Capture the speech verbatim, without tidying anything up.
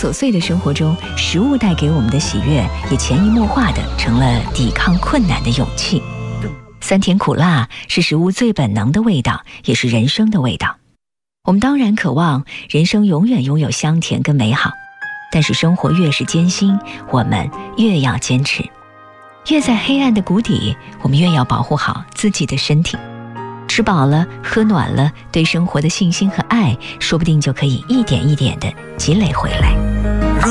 琐碎的生活中，食物带给我们的喜悦，也潜移默化地成了抵抗困难的勇气。酸甜苦辣是食物最本能的味道，也是人生的味道。我们当然渴望人生永远拥有香甜跟美好，但是生活越是艰辛，我们越要坚持。越在黑暗的谷底，我们越要保护好自己的身体。吃饱了，喝暖了，对生活的信心和爱，说不定就可以一点一点地积累回来。